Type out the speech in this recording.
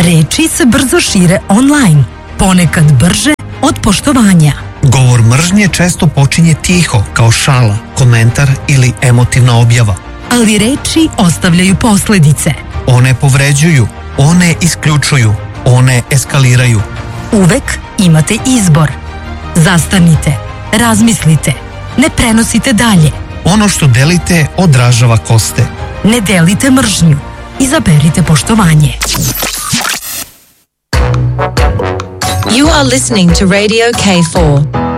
Reči se brzo šire online, ponekad brže od poštovanja. Govor mržnje često počinje tiho, kao šala, komentar ili emotivna objava. Ali reči ostavljaju posledice. One povređuju, one isključuju, one eskaliraju. Uvek imate izbor. Zastanite, razmislite, ne prenosite dalje. Ono što delite odražava ko ste. Ne delite mržnju, izaberite poštovanje. You are listening to Radio K4.